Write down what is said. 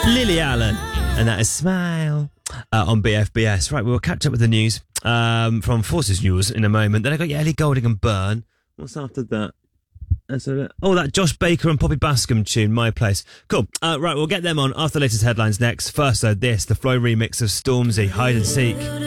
Lily Allen, and that is Smile on BFBS. Right, we'll catch up with the news from Forces News in a moment. Then I got your Ellie Goulding and Burn. What's after that? That Josh Baker and Poppy Bascom tune, My Place. Cool. Right, we'll get them on after the latest headlines next. First, though, the Flow remix of Stormzy, Hide and Seek.